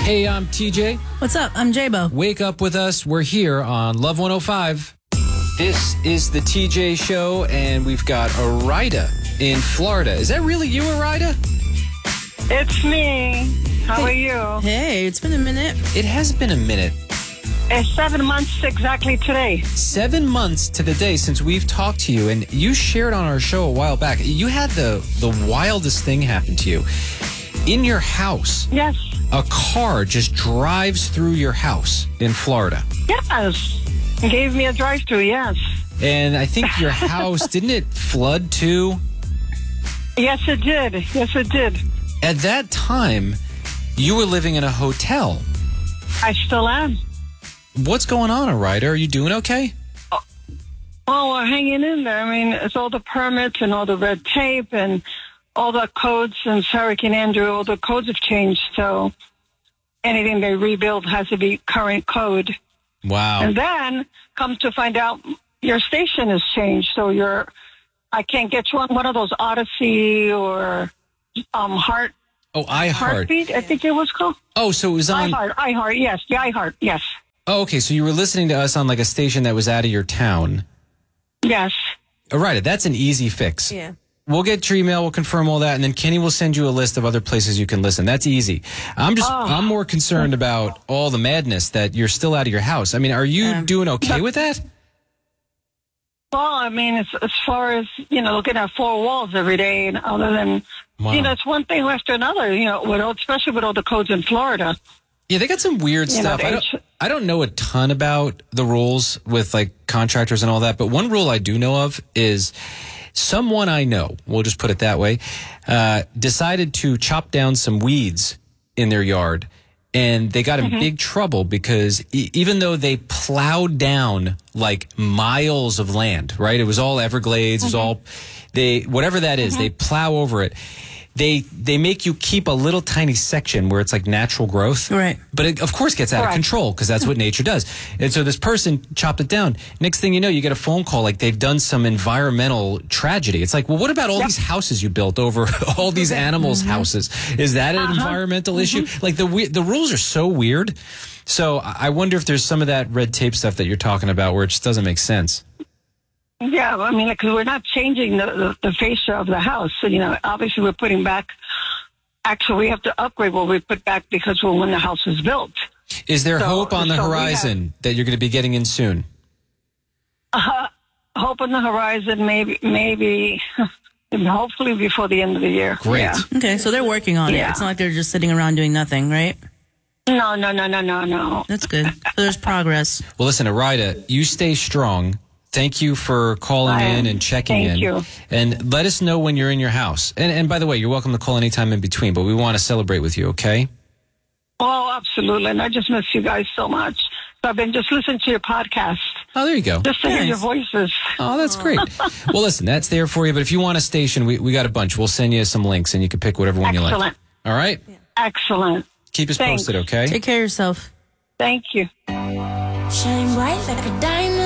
Hey, I'm TJ. What's up? I'm J-Bo. Wake up with us. We're here on Love 105. This is the TJ Show, and we've got Arida in Florida. Is that really you, Arida? It's me. How are you? Hey, it's been a minute. It has been a minute. It's 7 months exactly today. 7 months to the day since we've talked to you, and you shared on our show a while back. You had the wildest thing happen to you. In your house. Yes. A car just drives through your house in Florida. Yes. Gave me a drive-through, yes. And I think your house, didn't it flood too? Yes, it did. Yes, it did. At that time, you were living in a hotel. I still am. What's going on, Arida? Are you doing okay? Well, we're hanging in there. I mean, it's all the permits and all the red tape and all the codes since Hurricane Andrew. All the codes have changed, so anything they rebuild has to be current code. Wow. And then come to find out your station has changed, so I can't get you on one of those Odyssey or Heart. Oh, iHeart. Heartbeat, I think it was called. Oh, so it was on iHeart, yes, the iHeart, yes. Oh, okay. So you were listening to us on like a station that was out of your town. Yes. Arida, that's an easy fix. Yeah. We'll get your email, we'll confirm all that, and then Kenny will send you a list of other places you can listen. That's easy. I'm more concerned about all the madness that you're still out of your house. I mean, are you doing okay with that? Well, I mean, as far as, looking at four walls every day, and other than, Wow. it's one thing after another, especially with all the codes in Florida. Yeah, they got some weird stuff. I don't know a ton about the rules with like contractors and all that, but one rule I do know of is someone I know, we'll just put it that way, decided to chop down some weeds in their yard, and they got in big trouble because even though they plowed down like miles of land, right? It was all Everglades, it was all, whatever that is, they plow over it. They make you keep a little tiny section where it's like natural growth. Right. But it, of course, gets out of control because that's what nature does. And so this person chopped it down. Next thing you know, you get a phone call like they've done some environmental tragedy. It's like, well, what about all these houses you built over all these animals' houses? Is that an environmental issue? Like the rules are so weird. So I wonder if there's some of that red tape stuff that you're talking about where it just doesn't make sense. Yeah, I mean, because we're not changing the fascia of the house. So, obviously we're putting back, actually we have to upgrade what we put back because when the house is built. Is there hope on the horizon that you're going to be getting in soon? Hope on the horizon, maybe, hopefully before the end of the year. Great. Yeah. Okay, so they're working on it. It's not like they're just sitting around doing nothing, right? No. That's good. So there's progress. Well, listen, Arida, you stay strong. Thank you for calling in and checking in. Thank you. And let us know when you're in your house. And by the way, you're welcome to call anytime in between, but we want to celebrate with you, okay? Oh, absolutely. And I just miss you guys so much. So I've been just listening to your podcast. Oh, there you go. Just to hear your voices. Oh, that's great. Well, listen, that's there for you. But if you want a station, we got a bunch. We'll send you some links and you can pick whatever one you like. Excellent. All right? Yeah. Excellent. Keep us Thanks. posted, okay? Take care of yourself. Thank you. Shine bright like a diamond.